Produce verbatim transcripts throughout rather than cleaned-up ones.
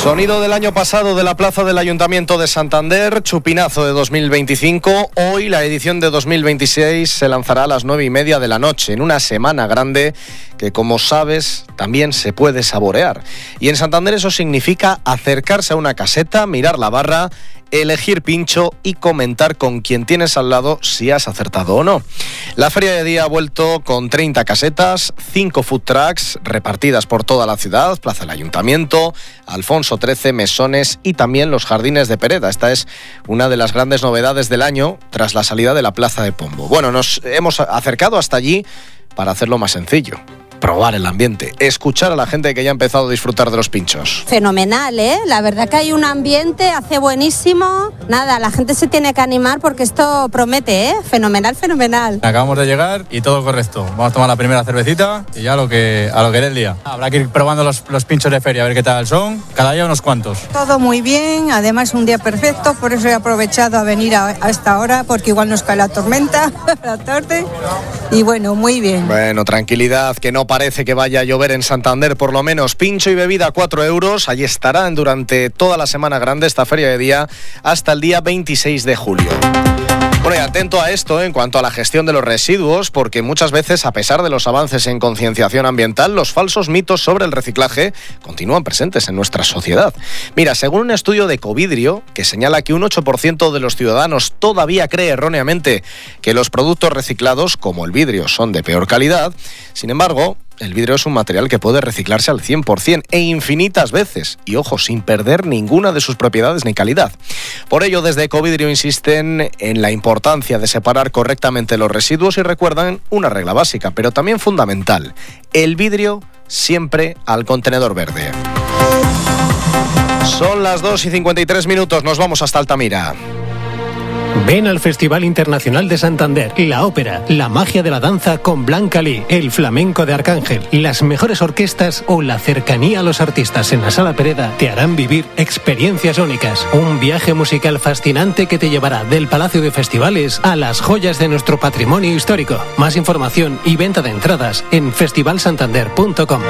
Sonido del año pasado de la plaza del Ayuntamiento de Santander, chupinazo de dos mil veinticinco. Hoy la edición de dos mil veintiséis se lanzará a las nueve y media de la noche, en una semana grande que, como sabes, también se puede saborear. Y en Santander eso significa acercarse a una caseta, mirar la barra, elegir pincho y comentar con quien tienes al lado si has acertado o no. La feria de día ha vuelto con treinta casetas, cinco food trucks repartidas por toda la ciudad, Plaza del Ayuntamiento, Alfonso trece, Mesones y también los Jardines de Pereda. Esta es una de las grandes novedades del año tras la salida de la Plaza de Pombo. Bueno, nos hemos acercado hasta allí para hacerlo más sencillo. Probar el ambiente, escuchar a la gente que ya ha empezado a disfrutar de los pinchos. Fenomenal, ¿eh? La verdad que hay un ambiente, hace buenísimo. Nada, la gente se tiene que animar porque esto promete, ¿eh? Fenomenal, fenomenal. Acabamos de llegar y todo correcto. Vamos a tomar la primera cervecita y ya a lo que, a lo que dé el día. Habrá que ir probando los, los pinchos de feria, a ver qué tal son. Cada día unos cuantos. Todo muy bien, además un día perfecto, por eso he aprovechado a venir a, a esta hora, porque igual nos cae la tormenta a la tarde. Y bueno, muy bien. Bueno, tranquilidad, que no parece que vaya a llover en Santander, por lo menos. Pincho y bebida a cuatro euros. Allí estarán durante toda la semana grande esta feria de día hasta el día veintiséis de julio. Bueno, y atento a esto en cuanto a la gestión de los residuos, porque muchas veces, a pesar de los avances en concienciación ambiental, los falsos mitos sobre el reciclaje continúan presentes en nuestra sociedad. Mira, según un estudio de Ecovidrio, que señala que un ocho por ciento de los ciudadanos todavía cree erróneamente que los productos reciclados, como el vidrio, son de peor calidad, sin embargo, el vidrio es un material que puede reciclarse al cien por ciento e infinitas veces, y ojo, sin perder ninguna de sus propiedades ni calidad. Por ello, desde Ecovidrio insisten en la importancia de separar correctamente los residuos y recuerdan una regla básica, pero también fundamental: el vidrio siempre al contenedor verde. Son las dos y cincuenta y tres minutos, nos vamos hasta Altamira. Ven al Festival Internacional de Santander, la ópera, la magia de la danza con Blanca Lee, el flamenco de Arcángel, las mejores orquestas o la cercanía a los artistas en la Sala Pereda te harán vivir experiencias únicas. Un viaje musical fascinante que te llevará del Palacio de Festivales a las joyas de nuestro patrimonio histórico. Más información y venta de entradas en festival santander punto com.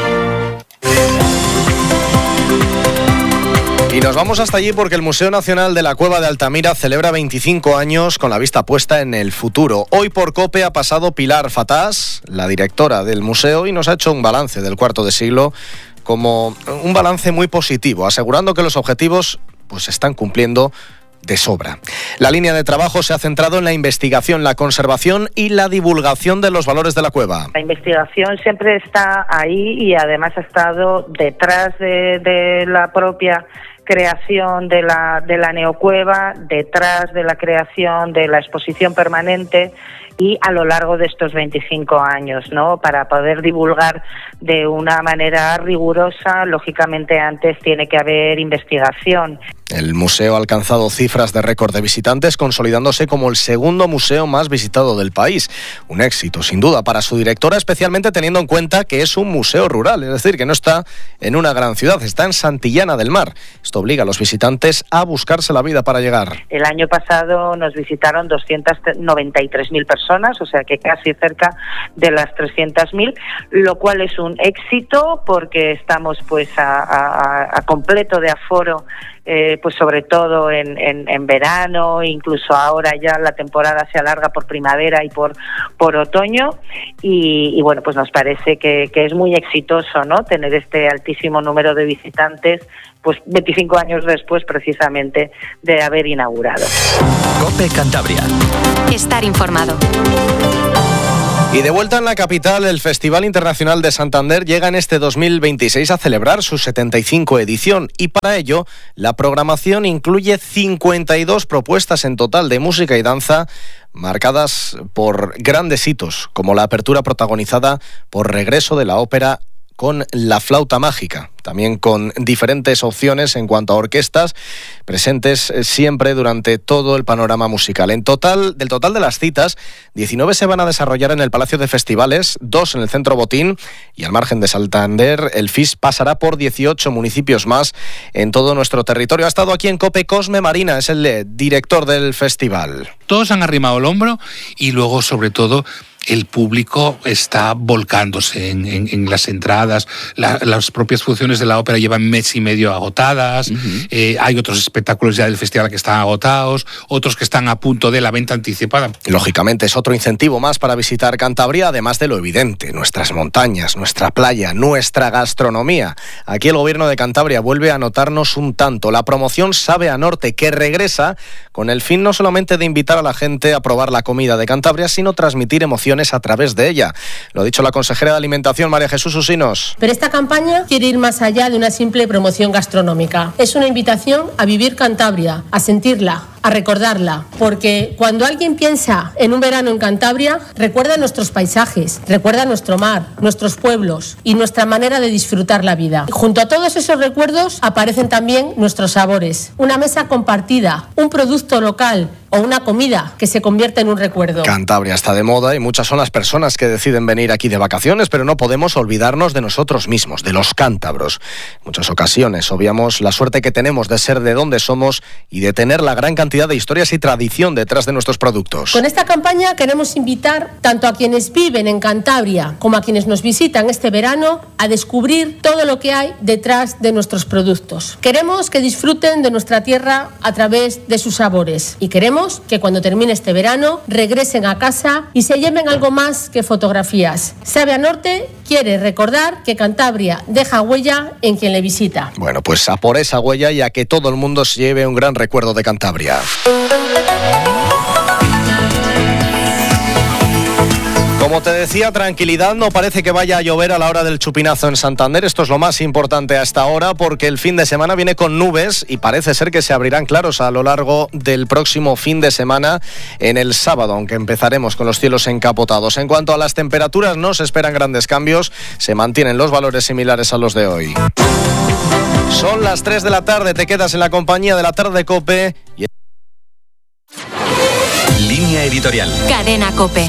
Y nos vamos hasta allí porque el Museo Nacional de la Cueva de Altamira celebra veinticinco años con la vista puesta en el futuro. Hoy por COPE ha pasado Pilar Fatás, la directora del museo, y nos ha hecho un balance del cuarto de siglo como un balance muy positivo, asegurando que los objetivos pues se están cumpliendo de sobra. La línea de trabajo se ha centrado en la investigación, la conservación y la divulgación de los valores de la cueva. La investigación siempre está ahí y además ha estado detrás de, de la propia creación de la, de la neocueva, detrás de la creación de la exposición permanente y a lo largo de estos veinticinco años, ¿no? Para poder divulgar de una manera rigurosa, lógicamente antes tiene que haber investigación. El museo ha alcanzado cifras de récord de visitantes, consolidándose como el segundo museo más visitado del país. Un éxito, sin duda, para su directora, especialmente teniendo en cuenta que es un museo rural, es decir, que no está en una gran ciudad, está en Santillana del Mar. Esto obliga a los visitantes a buscarse la vida para llegar. El año pasado nos visitaron doscientas noventa y tres mil personas, o sea que casi cerca de las trescientas mil, lo cual es un éxito porque estamos pues a, a, a completo de aforo. Eh, pues sobre todo en, en, en verano, incluso ahora ya la temporada se alarga por primavera y por por otoño y, y bueno, pues nos parece que, que es muy exitoso, ¿no? Tener este altísimo número de visitantes, pues veinticinco años después precisamente de haber inaugurado. COPE Cantabria. Estar informado. Y de vuelta en la capital, el Festival Internacional de Santander llega en este dos mil veintiséis a celebrar su setenta y cinco edición y para ello la programación incluye cincuenta y dos propuestas en total de música y danza marcadas por grandes hitos, como la apertura protagonizada por Regreso de la ópera con La Flauta Mágica, también con diferentes opciones en cuanto a orquestas presentes siempre durante todo el panorama musical. En total, del total de las citas, diecinueve se van a desarrollar en el Palacio de Festivales, dos en el Centro Botín y al margen de Santander, el F I S pasará por dieciocho municipios más en todo nuestro territorio. Ha estado aquí en COPE Cosme Marina, es el director del festival. Todos han arrimado el hombro y luego, sobre todo, el público está volcándose en, en, en las entradas. La, las propias funciones de la ópera llevan mes y medio agotadas. Uh-huh. Eh, hay otros espectáculos ya del festival que están agotados, otros que están a punto de la venta anticipada. Lógicamente es otro incentivo más para visitar Cantabria, además de lo evidente, nuestras montañas, nuestra playa, nuestra gastronomía. Aquí el gobierno de Cantabria vuelve a anotarnos un tanto. La promoción Sabe a Norte, que regresa con el fin no solamente de invitar a la gente a probar la comida de Cantabria, sino transmitir emociones a través de ella. Lo ha dicho la consejera de Alimentación, María Jesús Usinos. Pero esta campaña quiere ir más allá de una simple promoción gastronómica. Es una invitación a vivir Cantabria, a sentirla, a recordarla, porque cuando alguien piensa en un verano en Cantabria, recuerda nuestros paisajes, recuerda nuestro mar, nuestros pueblos y nuestra manera de disfrutar la vida. Junto a todos esos recuerdos aparecen también nuestros sabores, una mesa compartida, un producto local o una comida que se convierte en un recuerdo. Cantabria está de moda y muchas son las personas que deciden venir aquí de vacaciones, pero no podemos olvidarnos de nosotros mismos, de los cántabros. En muchas ocasiones obviamos la suerte que tenemos de ser de donde somos y de tener la gran cantidad de historias y tradición detrás de nuestros productos. Con esta campaña queremos invitar tanto a quienes viven en Cantabria como a quienes nos visitan este verano a descubrir todo lo que hay detrás de nuestros productos. Queremos que disfruten de nuestra tierra a través de sus sabores y queremos que cuando termine este verano regresen a casa y se lleven algo más que fotografías. Sabe a Norte quiere recordar que Cantabria deja huella en quien le visita. Bueno, pues a por esa huella y a que todo el mundo se lleve un gran recuerdo de Cantabria. Como te decía, tranquilidad, no parece que vaya a llover a la hora del chupinazo en Santander. Esto es lo más importante hasta ahora porque el fin de semana viene con nubes y parece ser que se abrirán claros a lo largo del próximo fin de semana en el sábado, aunque empezaremos con los cielos encapotados. En cuanto a las temperaturas, no se esperan grandes cambios, se mantienen los valores similares a los de hoy. Son las tres de la tarde, te quedas en la compañía de la tarde COPE. Y... Línea editorial. Cadena COPE.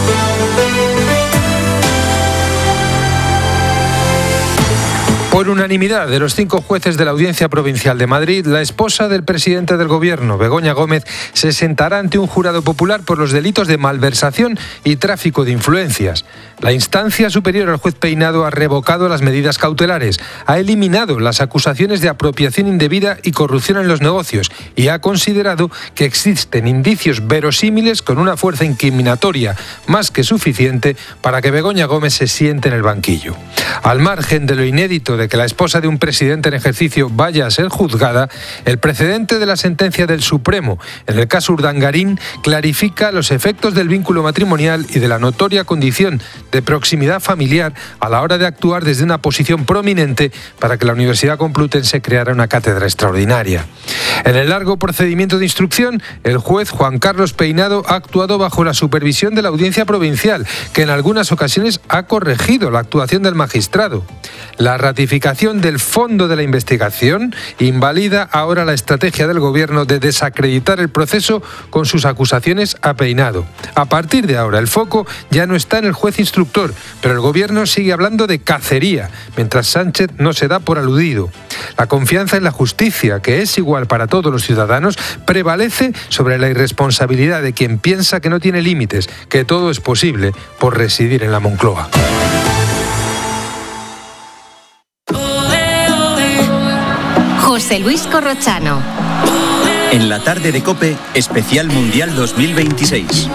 Por unanimidad de los cinco jueces de la Audiencia Provincial de Madrid, la esposa del presidente del Gobierno, Begoña Gómez, se sentará ante un jurado popular por los delitos de malversación y tráfico de influencias. La instancia superior al juez Peinado ha revocado las medidas cautelares, ha eliminado las acusaciones de apropiación indebida y corrupción en los negocios y ha considerado que existen indicios verosímiles con una fuerza incriminatoria más que suficiente para que Begoña Gómez se siente en el banquillo. Al margen de lo inédito de que la esposa de un presidente en ejercicio vaya a ser juzgada, el precedente de la sentencia del Supremo en el caso Urdangarín clarifica los efectos del vínculo matrimonial y de la notoria condición de proximidad familiar a la hora de actuar desde una posición prominente para que la Universidad Complutense creara una cátedra extraordinaria. En el largo procedimiento de instrucción, el juez Juan Carlos Peinado ha actuado bajo la supervisión de la Audiencia Provincial, que en algunas ocasiones ha corregido la actuación del magistrado. La ratificación del fondo de la investigación invalida ahora la estrategia del Gobierno de desacreditar el proceso con sus acusaciones a Peinado. A partir de ahora, el foco ya no está en el juez instructor, pero el Gobierno sigue hablando de cacería, mientras Sánchez no se da por aludido. La confianza en la justicia, que es igual para todos los ciudadanos, prevalece sobre la irresponsabilidad de quien piensa que no tiene límites, que todo es posible por residir en la Moncloa. José Luis Corrochano. En la tarde de COPE, especial Mundial dos mil veintiséis.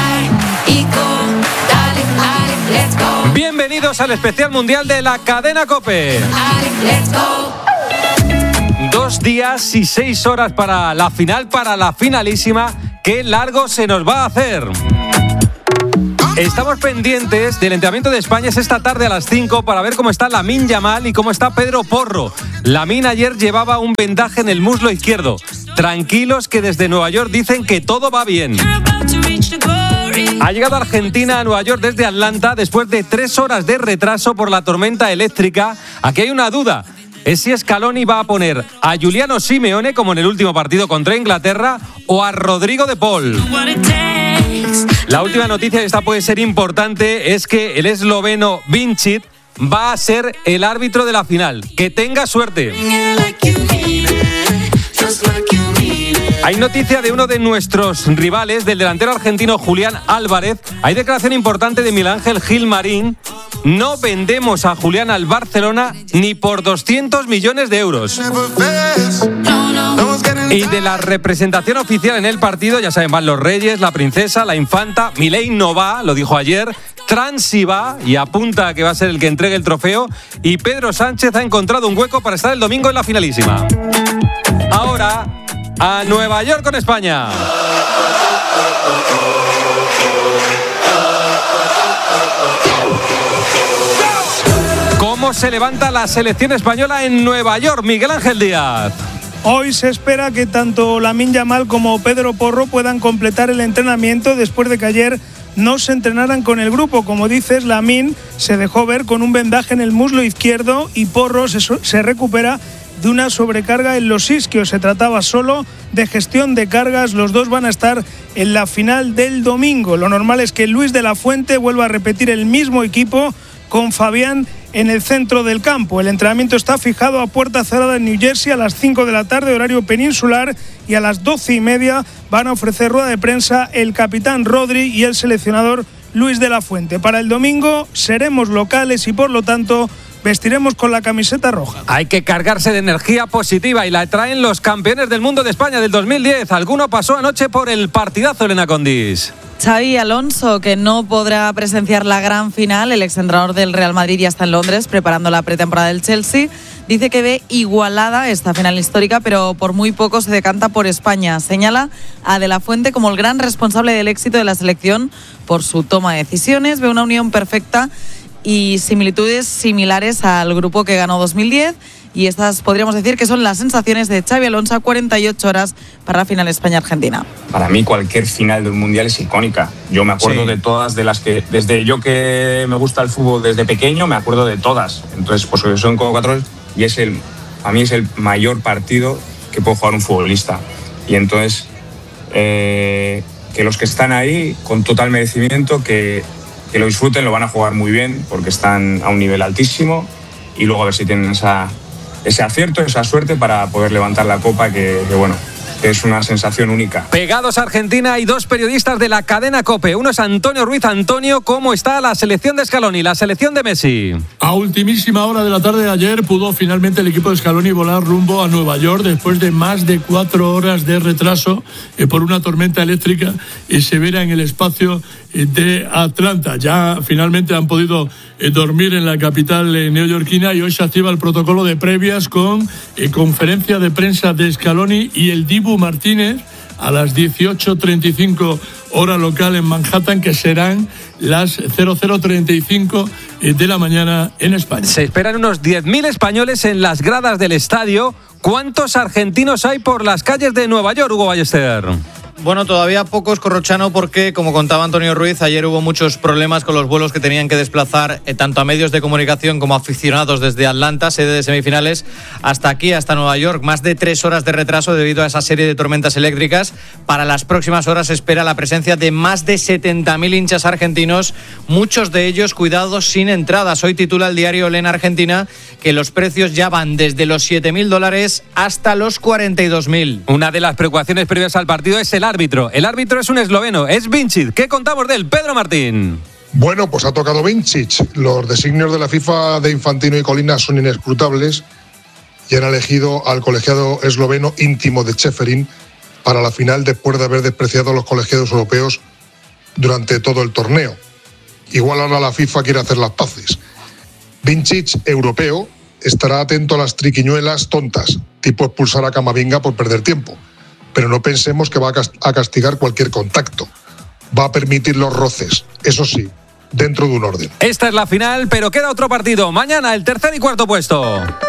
Bienvenidos al especial mundial de la cadena COPE. Dos días y seis horas para la final, para la finalísima. ¡Qué largo se nos va a hacer! Estamos pendientes del entrenamiento de España esta tarde a las cinco para ver cómo está Lamine Yamal y cómo está Pedro Porro. Lamine ayer llevaba un vendaje en el muslo izquierdo. Tranquilos que desde Nueva York dicen que todo va bien. Ha llegado Argentina a Nueva York desde Atlanta después de tres horas de retraso por la tormenta eléctrica. Aquí hay una duda. Es si Scaloni va a poner a Giuliano Simeone como en el último partido contra Inglaterra o a Rodrigo de Paul. La última noticia, y esta puede ser importante, es que el esloveno Vincic va a ser el árbitro de la final. ¡Que tenga suerte! Hay noticia de uno de nuestros rivales, del delantero argentino Julián Álvarez. Hay declaración importante de Miguel Ángel Gilmarín. No vendemos a Julián al Barcelona ni por doscientos millones de euros. Y de la representación oficial en el partido, ya saben, van los Reyes, la Princesa, la Infanta. Milei no va, lo dijo ayer. Transi va y apunta a que va a ser el que entregue el trofeo. Y Pedro Sánchez ha encontrado un hueco para estar el domingo en la finalísima. Ahora, a Nueva York con España. ¿Cómo se levanta la selección española en Nueva York, Miguel Ángel Díaz? Hoy se espera que tanto Lamine Yamal como Pedro Porro puedan completar el entrenamiento después de que ayer no se entrenaran con el grupo. Como dices, Lamine se dejó ver con un vendaje en el muslo izquierdo y Porro se, se recupera de una sobrecarga en los isquios. Se trataba solo de gestión de cargas. Los dos van a estar en la final del domingo. Lo normal es que Luis de la Fuente vuelva a repetir el mismo equipo con Fabián en el centro del campo. El entrenamiento está fijado a puerta cerrada en New Jersey a las cinco de la tarde, horario peninsular, y a las doce y media van a ofrecer rueda de prensa el capitán Rodri y el seleccionador Luis de la Fuente. Para el domingo seremos locales y por lo tanto vestiremos con la camiseta roja. Hay que cargarse de energía positiva y la traen los campeones del mundo de España del dos mil diez. Alguno pasó anoche por el partidazo, Elena Condis. Xavi Alonso, que no podrá presenciar la gran final, el exentrenador del Real Madrid ya está en Londres preparando la pretemporada del Chelsea, dice que ve igualada esta final histórica, pero por muy poco se decanta por España. Señala a De la Fuente como el gran responsable del éxito de la selección por su toma de decisiones, ve una unión perfecta y similitudes similares al grupo que ganó dos mil diez, y estas podríamos decir que son las sensaciones de Xavi Alonso a cuarenta y ocho horas para la final España-Argentina. Para mí cualquier final de un mundial es icónica. Yo me acuerdo sí. de todas, de las que desde yo que me gusta el fútbol desde pequeño, me acuerdo de todas. Entonces, pues son convocatorios y es el, a mí es el mayor partido que puede jugar un futbolista. Y entonces, eh, que los que están ahí con total merecimiento, que, que lo disfruten, lo van a jugar muy bien porque están a un nivel altísimo, y luego a ver si tienen esa ese acierto, esa suerte para poder levantar la copa, que, que bueno, que es una sensación única. Pegados a Argentina y dos periodistas de la cadena COPE. Uno es Antonio Ruiz. Antonio, ¿cómo está la selección de Scaloni, la selección de Messi? A ultimísima hora de la tarde de ayer pudo finalmente el equipo de Scaloni volar rumbo a Nueva York después de más de cuatro horas de retraso eh, por una tormenta eléctrica eh, severa en el espacio eh, de Atlanta. Ya finalmente han podido eh, dormir en la capital eh, neoyorquina, y hoy se activa el protocolo de previas con eh, conferencia de prensa de Scaloni y el Dibu Martínez a las dieciocho treinta y cinco hora local en Manhattan, que serán las cero cero treinta y cinco de la mañana en España. Se esperan unos diez mil españoles en las gradas del estadio. ¿Cuántos argentinos hay por las calles de Nueva York, Hugo Ballester? Bueno, todavía pocos, Corrochano, porque, como contaba Antonio Ruiz, ayer hubo muchos problemas con los vuelos que tenían que desplazar eh, tanto a medios de comunicación como a aficionados desde Atlanta, sede de semifinales, hasta aquí, hasta Nueva York. Más de tres horas de retraso debido a esa serie de tormentas eléctricas. Para las próximas horas se espera la presencia de más de setenta mil hinchas argentinos, muchos de ellos, cuidados, sin entradas. Hoy titula el diario Elena Argentina que los precios ya van desde los siete mil dólares hasta los cuarenta y dos mil. Una de las preocupaciones previas al partido es el árbitro. El árbitro es un esloveno, es Vincic. ¿Qué contamos de él, Pedro Martín? Bueno, pues ha tocado Vincic. Los designios de la FIFA de Infantino y Colina son inescrutables y han elegido al colegiado esloveno íntimo de Čeferin para la final después de haber despreciado a los colegiados europeos durante todo el torneo. Igual ahora la FIFA quiere hacer las paces. Vincic, europeo, estará atento a las triquiñuelas tontas, tipo expulsar a Camavinga por perder tiempo. Pero no pensemos que va a castigar cualquier contacto. Va a permitir los roces, eso sí, dentro de un orden. Esta es la final, pero queda otro partido. Mañana el tercer y cuarto puesto.